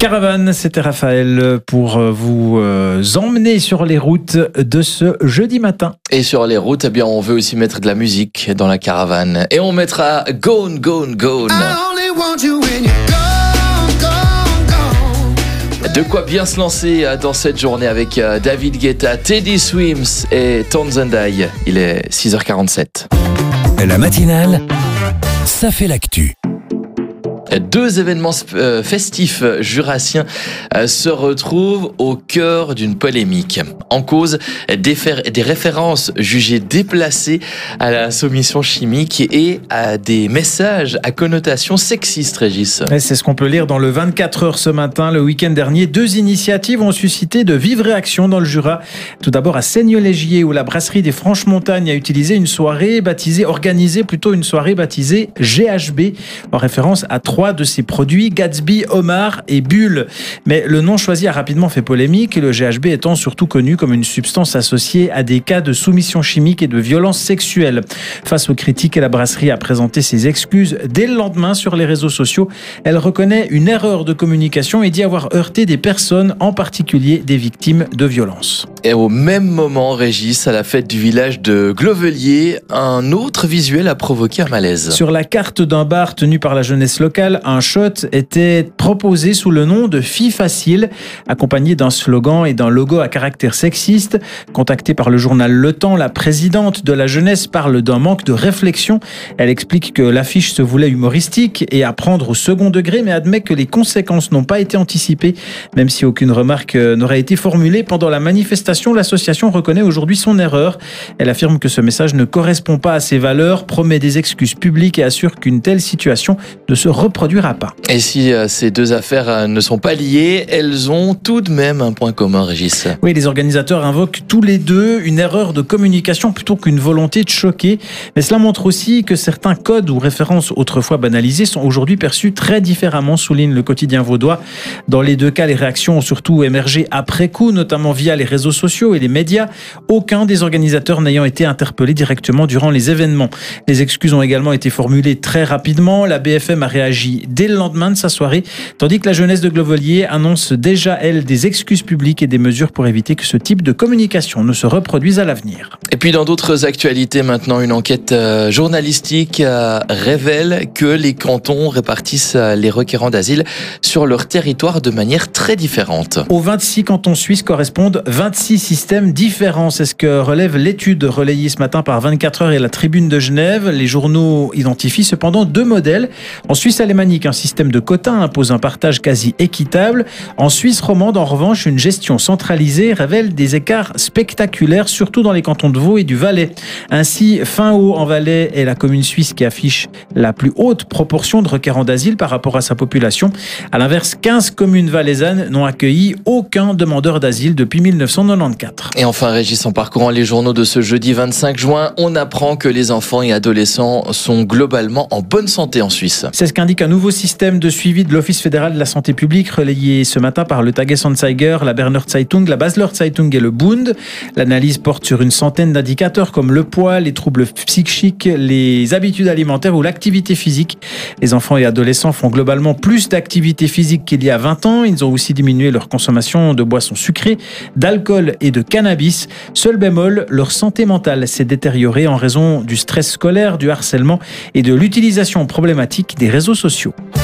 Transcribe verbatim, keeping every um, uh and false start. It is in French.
Caravane, c'était Raphaël pour vous emmener sur les routes de ce jeudi matin. Et sur les routes, eh bien, on veut aussi mettre de la musique dans la caravane. Et on mettra Gone, Gone, Gone. De quoi bien se lancer dans cette journée avec David Guetta, Teddy Swims et Tones and I. Il est six heures quarante-sept. La matinale, ça fait l'actu. Deux événements festifs jurassiens se retrouvent au cœur d'une polémique. En cause, des, fer- des références jugées déplacées à la soumission chimique et à des messages à connotation sexiste, Régis. Et c'est ce qu'on peut lire dans le vingt-quatre heures ce matin. Le week-end dernier, deux initiatives ont suscité de vives réactions dans le Jura. Tout d'abord à Seignelay-Gier, où la brasserie des Franches-Montagnes a utilisé une soirée baptisée, organisé plutôt une soirée baptisée G H B, en référence à trois de ses produits, Gatsby, Homard et Bulle. Mais le nom choisi a rapidement fait polémique, le G H B étant surtout connu comme une substance associée à des cas de soumission chimique et de violence sexuelle. Face aux critiques, la brasserie a présenté ses excuses dès le lendemain sur les réseaux sociaux. Elle reconnaît une erreur de communication et dit avoir heurté des personnes, en particulier des victimes de violences. Et au même moment, Régis, à la fête du village de Glovelier, un autre visuel a provoqué un malaise. Sur la carte d'un bar tenu par la jeunesse locale, un shot était proposé sous le nom de Fille Facile, accompagné d'un slogan et d'un logo à caractère sexiste. Contactée par le journal Le Temps, la présidente de la jeunesse parle d'un manque de réflexion. Elle explique que l'affiche se voulait humoristique et à prendre au second degré, mais admet que les conséquences n'ont pas été anticipées. Même si aucune remarque n'aurait été formulée pendant la manifestation, l'association reconnaît aujourd'hui son erreur. Elle affirme que ce message ne correspond pas à ses valeurs, promet des excuses publiques et assure qu'une telle situation ne se reproduira pas. Et si euh, ces deux affaires euh, ne sont pas liées, elles ont tout de même un point commun, Régis. Oui, les organisateurs invoquent tous les deux une erreur de communication plutôt qu'une volonté de choquer. Mais cela montre aussi que certains codes ou références autrefois banalisées sont aujourd'hui perçus très différemment, souligne le quotidien vaudois. Dans les deux cas, les réactions ont surtout émergé après coup, notamment via les réseaux sociaux et les médias. Aucun des organisateurs n'ayant été interpellé directement durant les événements. Les excuses ont également été formulées très rapidement. La B F M a réagi dès le lendemain de sa soirée, tandis que la jeunesse de Glovelier annonce déjà, elle, des excuses publiques et des mesures pour éviter que ce type de communication ne se reproduise à l'avenir. Et puis dans d'autres actualités maintenant, une enquête euh, journalistique euh, révèle que les cantons répartissent euh, les requérants d'asile sur leur territoire de manière très différente. Aux vingt-six cantons suisses correspondent vingt-six systèmes différents. C'est ce que relève l'étude relayée ce matin par vingt-quatre heures et la Tribune de Genève. Les journaux identifient cependant deux modèles. En Suisse alémanique, un système de quotas impose un partage quasi équitable. En Suisse romande, en revanche, une gestion centralisée révèle des écarts spectaculaires, surtout dans les cantons de Vaud et du Valais. Ainsi, Fin-Haut en Valais est la commune suisse qui affiche la plus haute proportion de requérants d'asile par rapport à sa population. À l'inverse, quinze communes valaisannes n'ont accueilli aucun demandeur d'asile depuis mille neuf cent quatre-vingt-quatorze. Et enfin, Régis, en parcourant les journaux de ce jeudi vingt-cinq juin, on apprend que les enfants et adolescents sont globalement en bonne santé en Suisse. C'est ce qu'indique un nouveau système de suivi de l'Office fédéral de la santé publique relayé ce matin par le Tages-Anzeiger, la Berner Zeitung, la Basler Zeitung et le Bund. L'analyse porte sur une centaine d'indicateurs comme le poids, les troubles psychiques, les habitudes alimentaires ou l'activité physique. Les enfants et adolescents font globalement plus d'activité physique qu'il y a vingt ans. Ils ont aussi diminué leur consommation de boissons sucrées, d'alcool et de cannabis. Seul bémol, leur santé mentale s'est détériorée en raison du stress scolaire, du harcèlement et de l'utilisation problématique des réseaux sociaux.